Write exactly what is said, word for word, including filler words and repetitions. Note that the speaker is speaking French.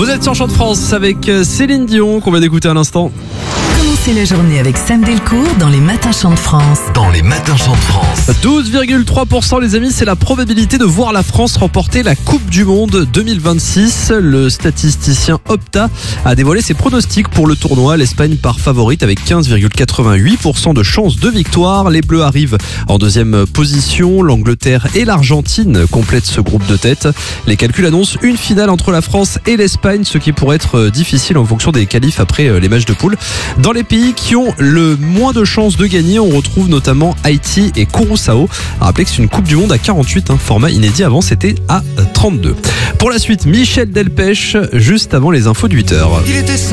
Vous êtes sur Chant de France avec Céline Dion qu'on vient d'écouter à l'instant. Commencez la journée avec Sam Delcourt dans les matins Chant de France. Dans les matins Chant de France. douze virgule trois pour cent les amis, c'est la probabilité de voir la France remporter la Coupe du Monde deux mille vingt-six. Le statisticien Opta a dévoilé ses pronostics pour le tournoi. L'Espagne part favorite avec quinze virgule quatre-vingt-huit pour cent de chances de victoire. Les Bleus arrivent en deuxième position. L'Angleterre et l'Argentine complètent ce groupe de tête. Les calculs annoncent une finale entre la France et l'Espagne, ce qui pourrait être difficile en fonction des qualifs après les matchs de poule. Dans les pays qui ont le moins de chances de gagner, on retrouve notamment Haïti et Curaçao. À rappeler que c'est une Coupe du Monde à quarante-huit, hein, format inédit, avant c'était à trente-deux. Pour la suite, Michel Delpech, juste avant les infos de huit heures.